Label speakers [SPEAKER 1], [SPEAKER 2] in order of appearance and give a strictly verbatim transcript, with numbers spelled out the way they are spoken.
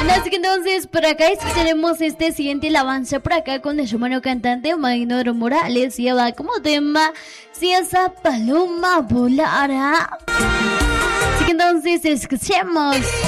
[SPEAKER 1] Así que entonces por acá escucharemos este siguiente alabanza por acá con el hermano cantante Maynor Morales, y va como tema Si esa paloma volara. Así que entonces escuchemos.